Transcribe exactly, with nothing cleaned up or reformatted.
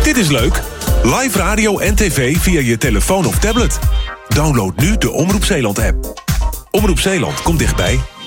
Dit is leuk. Live radio en tv via je telefoon of tablet. Download nu de Omroep Zeeland app. Omroep Zeeland komt dichtbij.